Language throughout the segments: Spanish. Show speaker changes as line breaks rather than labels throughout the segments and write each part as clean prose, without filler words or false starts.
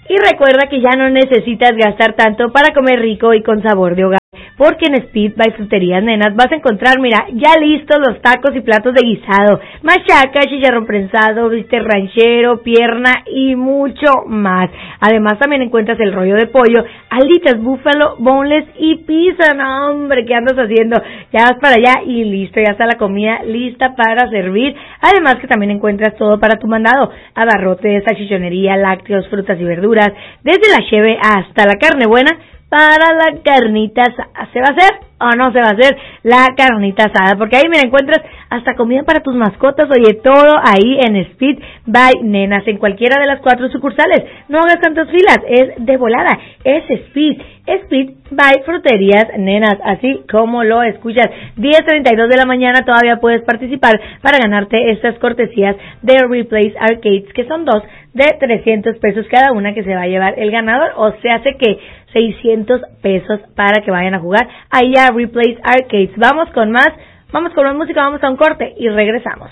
Y recuerda que ya no necesitas gastar tanto para comer rico y con sabor de hogar, porque en Speed by Fruterías Nenas vas a encontrar, mira, ya listos los tacos y platos de guisado, machaca, chicharrón prensado, bistec ranchero, pierna y mucho más. Además también encuentras el rollo de pollo, alitas búfalo, boneless y pizza. No, hombre, ¿qué andas haciendo? Ya vas para allá y listo, ya está la comida lista para servir. Además que también encuentras todo para tu mandado, abarrotes, salchichonería, lácteos, frutas y verduras, desde la cheve hasta la carne buena. Para la carnita asada, ¿se va a hacer o no se va a hacer la carnita asada? Porque ahí, mira, encuentras hasta comida para tus mascotas, oye, todo ahí en Speed by Nenas, en cualquiera de las 4 sucursales. No hagas tantas filas, es de volada, es Speed by Fruterías Nenas, así como lo escuchas. 10:32 de la mañana todavía puedes participar para ganarte estas cortesías de Replays Arcades, que son 2 de 300 pesos cada una, que se va a llevar el ganador, o se hace que 600 pesos para que vayan a jugar ahí a Replays Arcades. Vamos con más música, vamos a un corte y regresamos.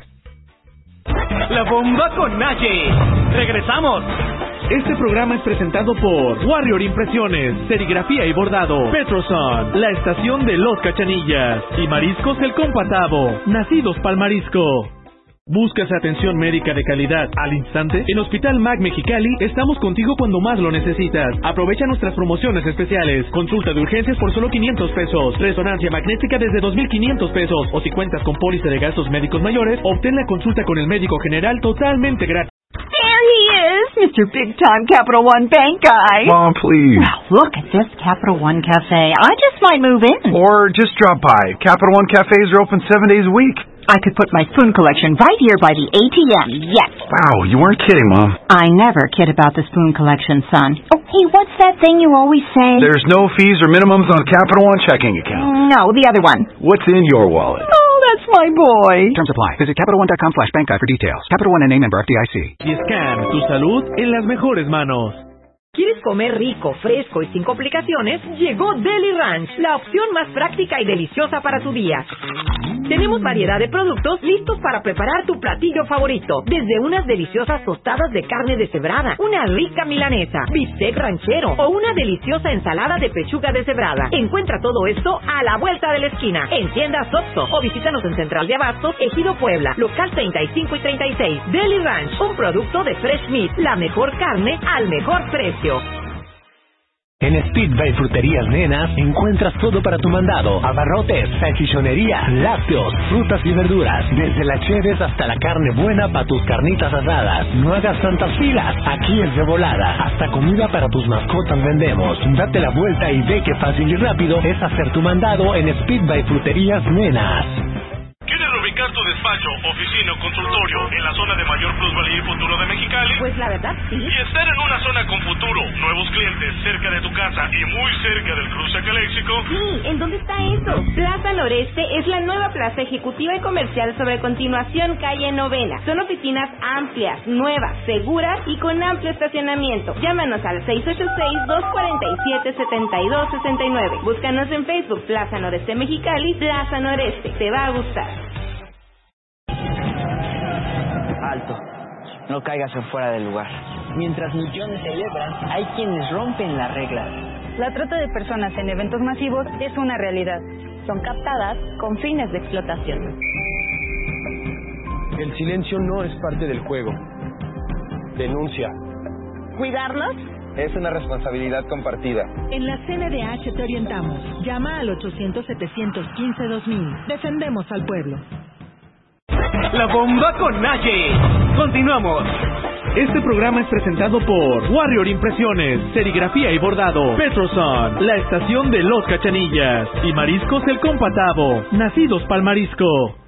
La bomba con Naye. Regresamos. Este programa es presentado por Warrior Impresiones, Serigrafía y Bordado, Petroson, la estación de Los Cachanillas y Mariscos El Compatavo, nacidos pa'l marisco. ¿Buscas atención médica de calidad al instante? En Hospital MAC Mexicali estamos contigo cuando más lo necesitas. Aprovecha nuestras promociones especiales. Consulta de urgencias por solo 500 pesos. Resonancia magnética desde 2,500 pesos. O si cuentas con póliza de gastos médicos mayores, obtén la consulta con el médico general totalmente gratis.
There he is, Mr. Big Time Capital One Bank guy.
Mom, please.
Well, look at this Capital One Cafe. I just might move in.
Or just drop by. Capital One cafes are open 7 days a week.
I could put my spoon collection right here by the ATM, yes.
Wow, you weren't kidding, Mom.
I never kid about the spoon collection, son. Oh, hey, what's that thing you always say?
There's no fees or minimums on Capital One checking account.
No, the other one.
What's in your wallet?
Oh, that's my boy.
Terms apply. Visit CapitalOne.com/bank guide for details. Capital One and a member FDIC.
Y Scan, tu salud en las mejores manos.
¿Quieres comer rico, fresco y sin complicaciones? Llegó Deli Ranch, la opción más práctica y deliciosa para tu día. Tenemos variedad de productos listos para preparar tu platillo favorito, desde unas deliciosas tostadas de carne deshebrada, una rica milanesa, bistec ranchero o una deliciosa ensalada de pechuga deshebrada. Encuentra todo esto a la vuelta de la esquina, en tiendas Oxxo, o visítanos en Central de Abastos, Ejido Puebla, local 35 y 36. Deli Ranch, un producto de Fresh Meat, la mejor carne al mejor precio.
En Speed by Fruterías Nenas encuentras todo para tu mandado: abarrotes, salchichonería, lácteos, frutas y verduras, desde las cheves hasta la carne buena para tus carnitas asadas. No hagas tantas filas, aquí es de volada. Hasta comida para tus mascotas vendemos. Date la vuelta y ve qué fácil y rápido es hacer tu mandado en Speed by Fruterías Nenas.
¿Quieres ubicar tu despacho, oficina o consultorio en la zona de mayor plusvalía y futuro de Mexicali?
Pues la verdad, sí.
Y estar en una zona con futuro, nuevos clientes, cerca de tu casa y muy cerca del cruce Caléxico.
Sí, ¿en dónde está eso? Plaza Noreste es la nueva plaza ejecutiva y comercial sobre Continuación Calle Novena. Son oficinas amplias, nuevas, seguras y con amplio estacionamiento. Llámanos al 686-247-7269. Búscanos en Facebook, Plaza Noreste Mexicali, Plaza Noreste. Te va a gustar.
Alto, no caigas fuera del lugar. Mientras millones celebran, hay quienes rompen las reglas.
La trata de personas en eventos masivos es una realidad. Son captadas con fines de explotación.
El silencio no es parte del juego. Denuncia.
¿Cuidarlos?
Es una responsabilidad compartida.
En la CNDH te orientamos. Llama al 800-715-2000. Defendemos al pueblo.
La bomba con Naye. Continuamos. Este programa es presentado por Warrior Impresiones, Serigrafía y Bordado, Petroson, la estación de Los Cachanillas y Mariscos El Compatavo, nacidos pa'l marisco.